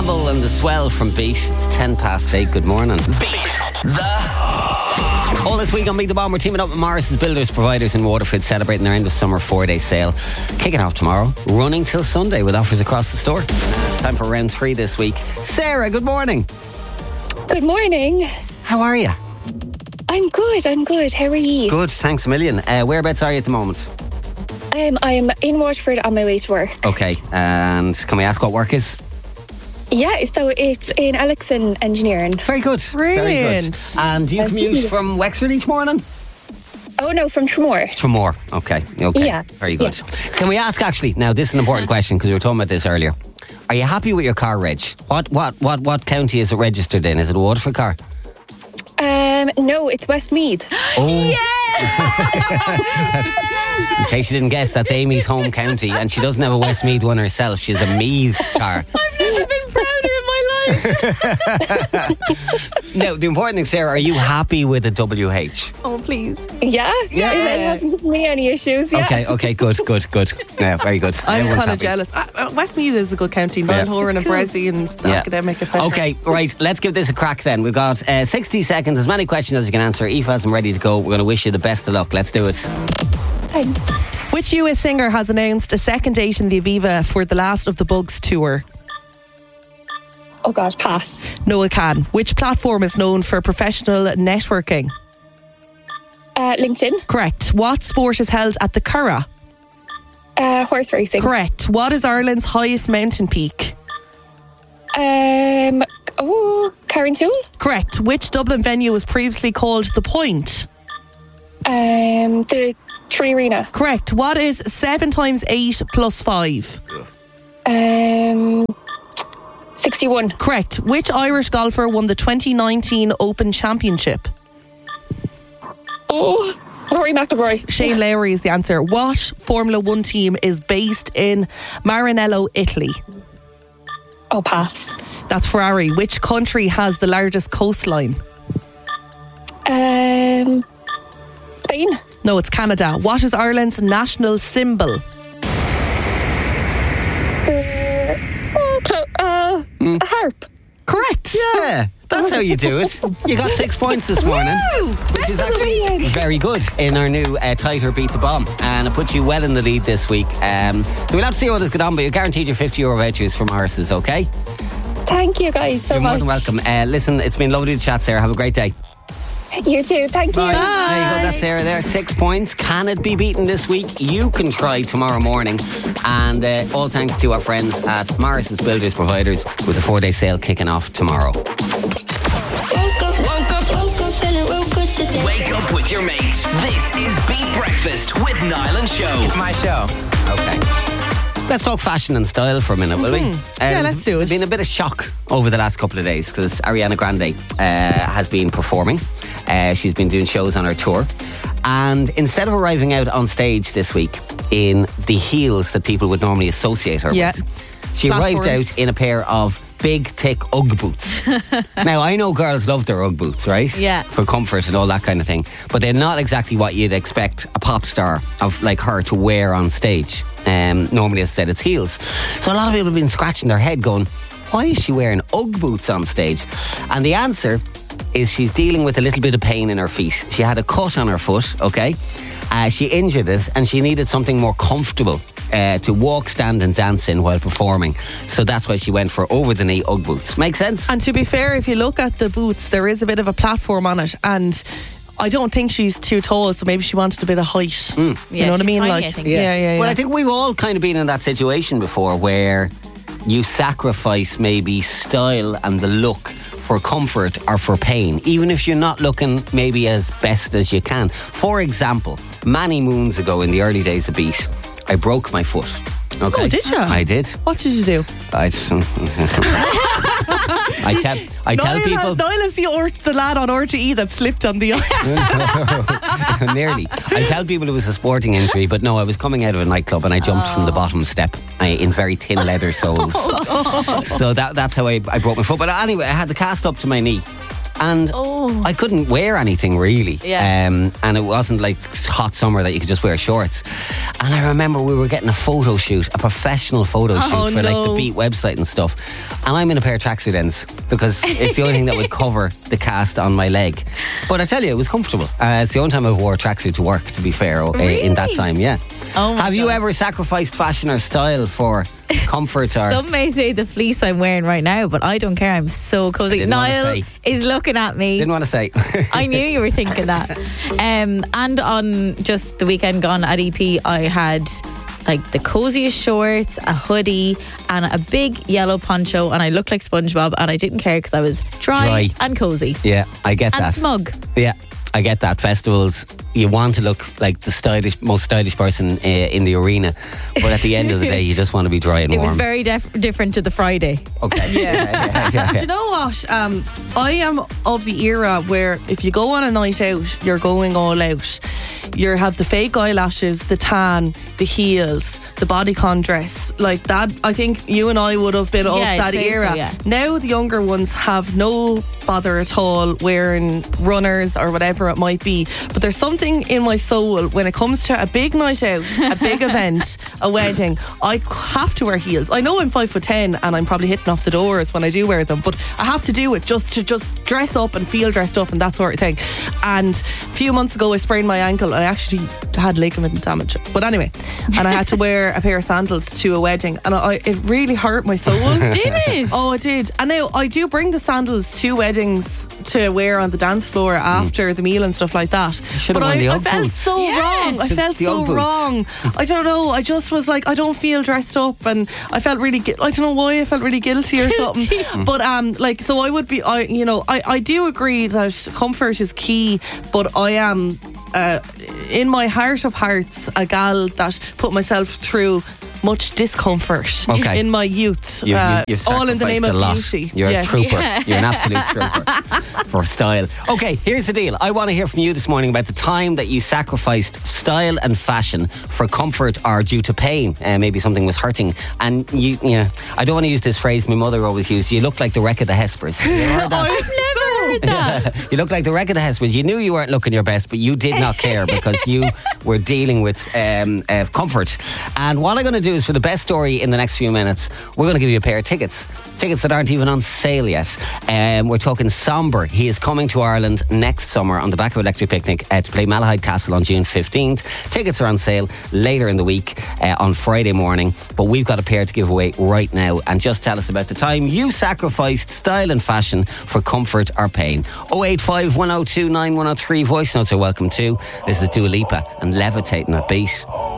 Campbell and the Swell from Beat. It's 8:10. Good morning. Beat the... All this week on Beat the Bomb, we're teaming up with Morris's Builders Providers in Waterford, celebrating their end of summer 4-day sale. Kicking off tomorrow, running till Sunday with offers across the store. It's time for round 3 this week. Sarah, good morning. Good morning. How are you? I'm good. How are you? Good, thanks a million. Whereabouts are you at the moment? I'm in Waterford on my way to work. Okay, and can we ask what work is? Yeah, so it's in Alexion Engineering. Very good. Very Brilliant. good. And do you commute from Wexford each morning? Oh no, from Tramore. Tramore. Okay. Yeah. Very good. Can we ask actually, now this is an important question because we were talking about this earlier. Are you happy with your car reg? What county is it registered in? Is it a Waterford car? No, it's Westmeath. Oh. In case you didn't guess, that's Amy's home county, and she doesn't have a Westmeath one herself. She has a Meath car. I've never been prouder in my life. Now, the important thing, Sarah, are you happy with a WH? Oh, please. Yeah. It hasn't given me any issues. Yeah. Okay, good. Yeah, very good. I'm Everyone's kind of happy. jealous. Westmeath is a good county. Niallhoran and Bressie and academic, etc. Okay, right, let's give this a crack then. We've got 60 seconds, as many questions as you can answer. Aoife has them ready to go. We're going to wish you the best of luck. Let's do it. Thanks. Which US singer has announced a second date in the Aviva for the Last of the Bugs tour? Oh gosh, pass. Noel Can. Which platform is known for professional networking? LinkedIn. Correct. What sport is held at the Curragh? Horse racing. Correct. What is Ireland's highest mountain peak? Carrintoul. Correct. Which Dublin venue was previously called The Point? The Tree Arena. Correct. What is 7 times 8 plus 5? 61. Correct. Which Irish golfer won the 2019 Open Championship? Oh, Rory McIlroy. Shane Lowry is the answer. What Formula 1 team is based in Maranello, Italy? Oh, pass. That's Ferrari. Which country has the largest coastline? Spain. No, it's Canada. What is Ireland's national symbol? A harp. Correct. Yeah, that's how you do it. You got 6 points this morning, which is actually very good in our new tighter Beat the Bomb, and it puts you well in the lead this week. So we'll have to see how this goes on, but you're guaranteed your €50 vouchers from Morris's, okay? Thank you guys so You're much. more than welcome. Listen, it's been lovely to chat, Sarah. Have a great day. You too. Thank you. There you go, that's Sarah there. 6 points. Can it be beaten this week? You can try tomorrow morning. And all thanks to our friends at Morris's Builders Providers with the 4-day sale kicking off tomorrow. Woke up, feeling real good today. Wake up with your mates. This is Beat Breakfast with Niall and Show. It's my show. Okay. Let's talk fashion and style for a minute, will we? Yeah, let's do it. There's been a bit of shock over the last couple of days because Ariana Grande has been performing. She's been doing shows on her tour. And instead of arriving out on stage this week in the heels that people would normally associate her with, she arrived out in a pair of big, thick Ugg boots. Now, I know girls love their Ugg boots, right? Yeah. For comfort and all that kind of thing. But they're not exactly what you'd expect a pop star of like her to wear on stage. Normally, as I said, it's heels. So a lot of people have been scratching their head going, why is she wearing Ugg boots on stage? And the answer is she's dealing with a little bit of pain in her feet. She had a cut on her foot, okay? She injured it and she needed something more comfortable to walk, stand and dance in while performing. So that's why she went for over-the-knee Ugg boots. Make sense? And to be fair, if you look at the boots, there is a bit of a platform on it, and I don't think she's too tall, so maybe she wanted a bit of height. You know what I mean? tiny, Like, I think. yeah. Well, I think we've all kind of been in that situation before where you sacrifice maybe style and the look for comfort or for pain, even if you're not looking maybe as best as you can. For example, many moons ago in the early days of Beat, I broke my foot. Okay. Oh, did you? I did. What did you do? I tell people Niall is the lad on RTE that slipped on the ice. nearly. I tell people it was a sporting injury, but no, I was coming out of a nightclub and I jumped from the bottom step in very thin leather soles. So that's how I broke my foot. But anyway, I had the cast up to my knee. And I couldn't wear anything really. Yeah. And it wasn't like hot summer that you could just wear shorts. And I remember we were getting a photo shoot, a professional photo shoot for like the Beat website and stuff. And I'm in a pair of tracksuit ends because it's the only thing that would cover the cast on my leg. But I tell you, it was comfortable. It's the only time I wore a tracksuit to work, to be fair, in that time, yeah. Oh my Have you God. ever sacrificed fashion or style for comfort or... Some may say the fleece I'm wearing right now, but I don't care. I'm so cozy. didn't wanna Niall say. is looking at me. Didn't want to say. I knew you were thinking that. And on just the weekend gone at EP, I had like the coziest shorts, a hoodie, and a big yellow poncho, and I looked like SpongeBob, and I didn't care because I was dry and cozy Yeah, I get and that. smug. Yeah, I get that. Festivals, you want to look like the most stylish person in the arena, but at the end of the day, you just want to be dry and It warm. was very different to the Friday. Okay. Yeah. Do you know what? I am of the era where if you go on a night out, you're going all out. You have the fake eyelashes, the tan, the heels, the bodycon dress. Like that, I think you and I would have been of I'd that say era. so, yeah. Now the younger ones have no bother at all wearing runners or whatever it might be. But there's something in my soul when it comes to a big night out, a big event, a wedding. I have to wear heels. I know I'm 5'10" and I'm probably hitting off the doors when I do wear them, but I have to do it just to dress up and feel dressed up and that sort of thing. And a few months ago I sprained my ankle. I actually had ligament damage, but anyway, and I had to wear a pair of sandals to a wedding, and it really hurt my soul. Did it? Oh, it did. And now I do bring the sandals to weddings to wear on the dance floor after the meal and stuff like that. Should've But worn the I Ugg felt boots. so wrong. I felt The so Ugg boots. wrong. I don't know. I just was like, I don't feel dressed up, and I felt really. I don't know why I felt really guilty or something. But so I would be. I do agree that comfort is key, but I am. In my heart of hearts, a gal that put myself through much discomfort in my youth. You've all in the name sacrificed of a lot. beauty. You're Yes. a trooper. You're an absolute trooper for style. Okay, here's the deal. I want to hear from you this morning about the time that you sacrificed style and fashion for comfort or due to pain. Maybe something was hurting. And I don't want to use this phrase my mother always used. You look like the wreck of the Hespers. Have you heard that? I've never heard that. You look like the wreck of the Hespers. You knew you weren't looking your best, but you did not care because you were dealing with comfort. And what I'm going to do is, for the best story in the next few minutes, we're going to give you a pair of tickets that aren't even on sale yet. We're talking Somber. He is coming to Ireland next summer on the back of Electric Picnic to play Malahide Castle on June 15th. Tickets are on sale later in the week on Friday morning, but we've got a pair to give away right now. And just tell us about the time you sacrificed style and fashion for comfort or pain. 085 102 9103. Voice notes are welcome too. This is Dua Lipa and Levitating at Beat.